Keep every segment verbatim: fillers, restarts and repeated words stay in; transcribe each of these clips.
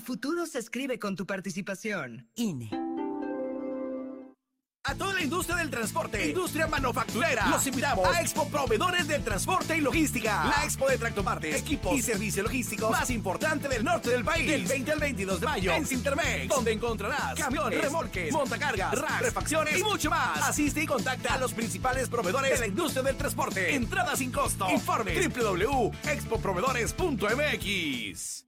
futuro se escribe con tu participación. I N E. A toda la industria del transporte, industria manufacturera, los invitamos a Expo Proveedores del Transporte y Logística. La Expo de tractopartes, equipos y servicios logísticos más importante del norte del país. Del veinte al veintidós de mayo en Cintermex, donde encontrarás camiones, remolques, montacargas, racks, refacciones y mucho más. Asiste y contacta a los principales proveedores de la industria del transporte. Entrada sin costo. Informe doble u doble u doble u punto expo proveedores punto m x.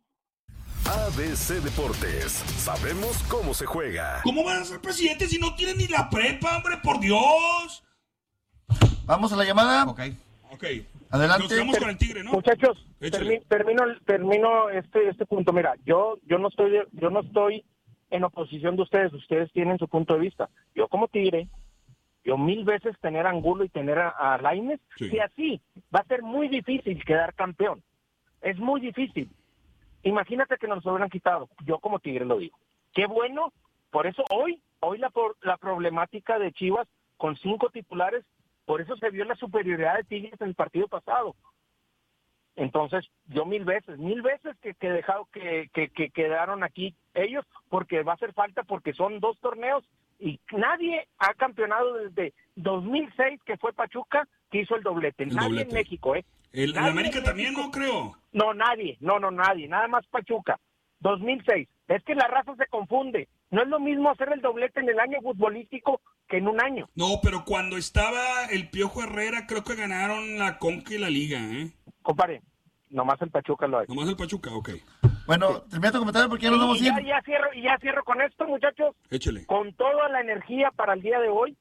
A B C Deportes, sabemos cómo se juega. ¿Cómo van a ser presidente si no tienen ni la prepa, hombre? ¡Por Dios! Vamos a la llamada. Ok. Ok. Adelante. Nos quedamos con el Tigre, ¿no? Muchachos, Échale. termi- termino, termino este, este punto. Mira, yo, yo no estoy, yo no estoy en oposición de ustedes. Ustedes tienen su punto de vista. Yo como Tigre, yo mil veces tener a Angulo y tener a, a Lainez, Sí. si así va a ser muy difícil quedar campeón. Es muy difícil. Imagínate que nos lo hubieran quitado. Yo como Tigre lo digo. Qué bueno. Por eso hoy, hoy la, la problemática de Chivas con cinco titulares, por eso se vio la superioridad de Tigres en el partido pasado. Entonces, yo mil veces, mil veces que, que dejado que, que, que quedaron aquí ellos, porque va a hacer falta, porque son dos torneos y nadie ha campeonado desde dos mil seis, que fue Pachuca, que hizo el doblete. El nadie doblete. en México, ¿eh? El, el Nadie América en también, México. no creo. No, nadie, no, no, nadie, nada más Pachuca. dos mil seis. Es que la raza se confunde. No es lo mismo hacer el doblete en el año futbolístico que en un año. No, pero cuando estaba el Piojo Herrera, creo que ganaron la Conca y la Liga, ¿eh? Compadre, nomás el Pachuca lo ha hecho. Nomás el Pachuca, ok. Bueno, termina tu comentario porque ya nos vamos a Y ya, ir. ya cierro, y ya cierro con esto, muchachos. Échale. Con toda la energía para el día de hoy,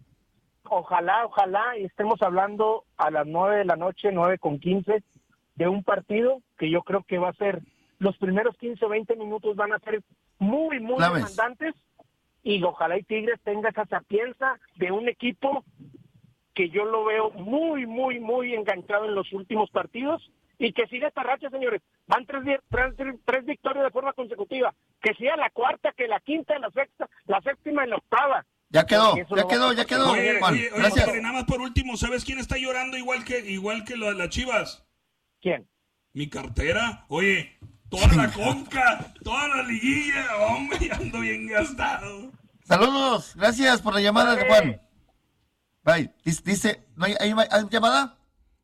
ojalá, ojalá, y estemos hablando a las nueve de la noche, nueve con quince, de un partido que yo creo que va a ser, los primeros quince o veinte minutos van a ser muy, muy Claves. demandantes, y ojalá y Tigres tenga esa sapienza de un equipo que yo lo veo muy, muy, muy enganchado en los últimos partidos, y que siga esta racha, señores. Van tres, vi- tres, tres, tres victorias de forma consecutiva. Que sea la cuarta, que la quinta, la sexta, la séptima y la octava. Ya quedó, Porque eso ya no quedó, va a ya pasar. quedó. Oye, Juan, oye, oye, gracias. Tigre, nada más por último, ¿sabes quién está llorando igual que igual que la- las Chivas? ¿Quién? Mi cartera. Oye, toda la Conca, toda la liguilla, hombre, ya ando bien gastado. Saludos, gracias por la llamada, Dale. Juan. Bye. Dice, dice ¿no hay, hay, hay llamada?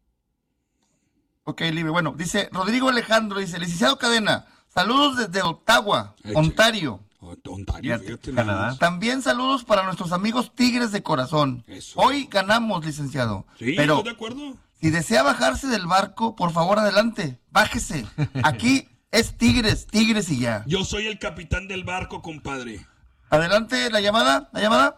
Ok, libre. Bueno, dice Rodrigo Alejandro, dice, licenciado Cadena, saludos desde Ottawa, Eche. Ontario. Oh, Ontario, Fíjate, fíjate. Canadá. También saludos para nuestros amigos Tigres de corazón. Eso. Hoy ganamos, licenciado. Sí, pero ¿estás de acuerdo? si desea bajarse del barco, por favor, adelante. Bájese. Aquí es Tigres, Tigres y ya. Yo soy el capitán del barco, compadre. Adelante, la llamada, la llamada.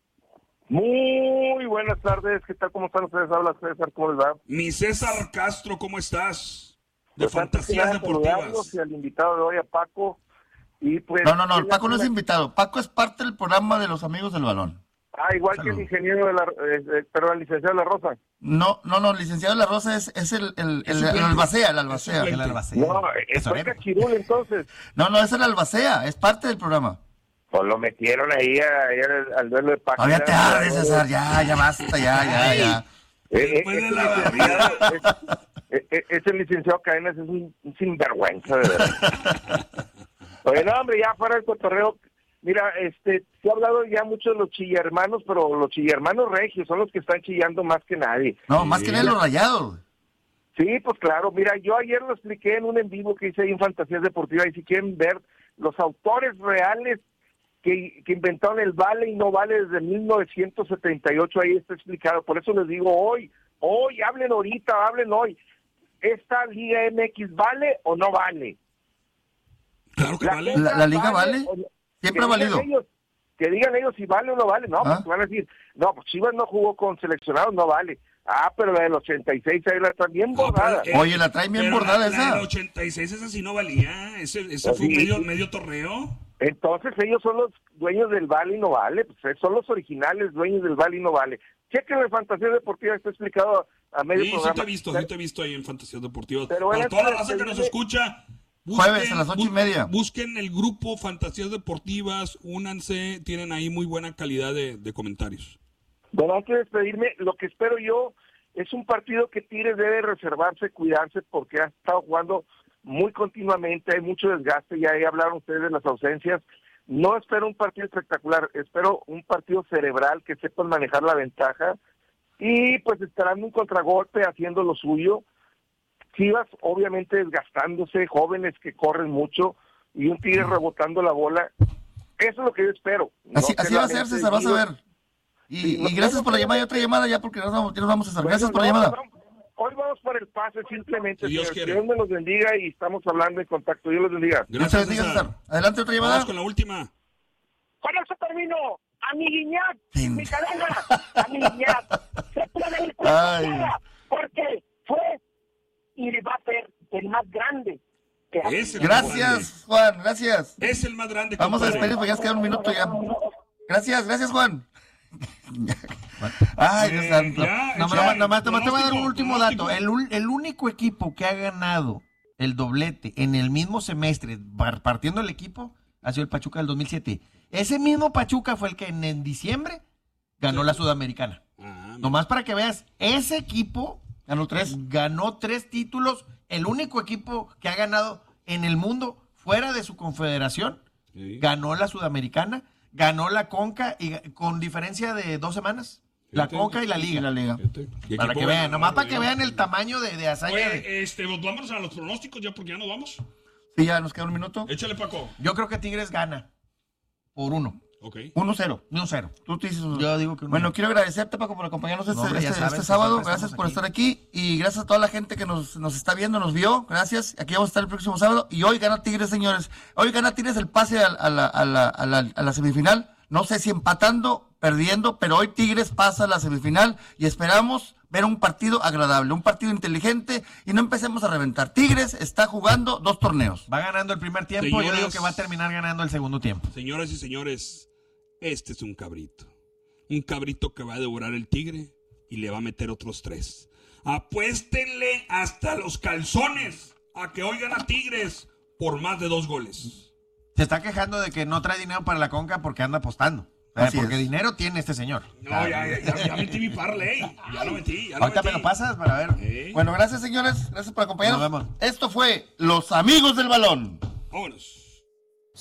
Muy buenas tardes, ¿qué tal? ¿Cómo están ustedes? Habla César, ¿cómo les va? Mi César Castro, ¿cómo estás? De Pues antes que Fantasías nada, saludarlos Deportivas. y al invitado de hoy, a Paco. Y pues, No, no, no, el ¿qué Paco no es lástima- invitado. Paco es parte del programa de los amigos del balón. Ah, igual Saludos. que el ingeniero de la, eh, eh, perdón, el licenciado de la Rosa. No, no, no, licenciado La Rosa es, es el, el, el, Es el suplente. albacea, el albacea. Es El Albacete. No, es fue Cachirul entonces. No, no, es el albacea, es parte del programa. Pues lo metieron ahí, a- ahí al, al duelo de Paco. Todavía te ardes, César, ya, ya basta, ya, ya, ya. Eh, eh, Después de ese la licenciado- es- eh, eh, Ese licenciado Cadenas es un, un sinvergüenza, de verdad. Oye, no, hombre, ya fuera del cotorreo. Mira, este, se ha hablado ya mucho de los chillermanos, pero los chillermanos regios son los que están chillando más que nadie. No, más que nada los rayados. Sí, pues claro, mira, yo ayer lo expliqué en un en vivo que hice ahí en Fantasías Deportivas, y si quieren ver los autores reales que, que inventaron el vale y no vale desde mil novecientos setenta y ocho, ahí está explicado. Por eso les digo hoy, hoy, hablen ahorita, hablen hoy. ¿Esta Liga M X vale o no vale? Claro que La vale. La- la Liga vale. o no- Siempre ha que digan valido. ellos, que digan ellos si vale o no vale. No, Ah. pues van a decir, no, pues Chivas no jugó con seleccionados, no vale. Ah, pero la del ochenta y seis ahí la está bien No, bordada. pero, eh, Oye, la traen bien pero bordada la, la esa. del ochenta y seis, esa sí no valía. Ese, ese Pues fue un sí. medio, medio torneo. Entonces ellos son los dueños del vale y no vale, pues son los originales dueños del vale y no vale. Chequen de Fantasía Deportiva, está explicado a medio Sí, sí programa. te he visto, sí te he visto ahí en Fantasías Deportivas. Pero Para bueno, toda la antes de raza que nos despedirme- escucha, Jueves a las ocho y bus- media. Busquen el grupo Fantasías Deportivas, únanse, tienen ahí muy buena calidad de, de comentarios. Bueno, antes de despedirme, lo que espero yo es un partido que Tigres debe reservarse, cuidarse, porque ha estado jugando muy continuamente, hay mucho desgaste, ya ahí hablaron ustedes de las ausencias. No espero un partido espectacular, espero un partido cerebral, que sepan manejar la ventaja y pues esperando un contragolpe, haciendo lo suyo. Chivas obviamente desgastándose, jóvenes que corren mucho y un Tigre rebotando la bola. Eso es lo que yo espero. No así así va a ser, César, vas a ver. Y, sí, y gracias no, por la llamada y otra llamada ya porque nos vamos, ya nos vamos a estar. Gracias bueno, por la no, llamada. No, hoy vamos por el pase simplemente. Si Dios señor. quiere. Dios me los bendiga y estamos hablando en contacto. Dios los bendiga. Gracias, bendiga, César. Adelante, otra llamada. Vamos con la última. Con eso termino. A mi Guiñac, sí. mi cadena, a mi Guiñac. Se puede ir por la porque fue y va a ser el más grande. Es el gracias, grande. Juan, gracias. Es el más grande. Vamos compadre. a despedir porque ya queda un minuto ya. Gracias, gracias, Juan. Ay, Dios santo. Nomás no, no, no, te voy a dar un último dato. El, el único equipo que ha ganado el doblete en el mismo semestre, partiendo el equipo, ha sido el Pachuca del dos mil siete. Ese mismo Pachuca fue el que en, en diciembre ganó sí. la Sudamericana. Ah, nomás para que veas, ese equipo ganó tres. Ganó tres títulos. El único equipo que ha ganado en el mundo, fuera de su confederación, sí. ganó la Sudamericana, ganó la Conca y con diferencia de dos semanas. La este, Conca y la Liga. Y la Liga. Este, para que vean, nomás para que vean el tamaño de, de hazaña. Oye, de... este, vámonos a los pronósticos ya porque ya nos vamos. Sí, ya nos queda un minuto. Échale, Paco. Yo creo que Tigres gana por uno. Ok. uno cero. uno cero. Tú te dices. Yo digo que uno. Bueno, quiero agradecerte, Paco, por acompañarnos este, no, este, sabes, este sábado. Gracias por aquí. estar aquí. Y gracias a toda la gente que nos, nos está viendo, nos vio. Gracias. Aquí vamos a estar el próximo sábado. Y hoy gana Tigres, señores. Hoy gana Tigres el pase a, a, la, a, la, a, la, a la semifinal. No sé si empatando, perdiendo, pero hoy Tigres pasa a la semifinal. Y esperamos ver un partido agradable, un partido inteligente. Y no empecemos a reventar. Tigres está jugando dos torneos. Va ganando el primer tiempo. Señoras, yo digo que va a terminar ganando el segundo tiempo. Señoras y señores. Este es un cabrito. Un cabrito que va a devorar el Tigre y le va a meter otros tres. Apuéstenle hasta los calzones a que hoy gana Tigres por más de dos goles. Se está quejando de que no trae dinero para la Conca porque anda apostando. Eh, porque es. dinero tiene este señor. No, ya, ya, ya, ya metí mi parlay. Ya lo metí. Ya lo Ahorita metí. me lo pasas para ver. ¿Eh? Bueno, gracias, señores. Gracias por acompañarnos. Nos vemos. Esto fue Los Amigos del Balón. Vámonos.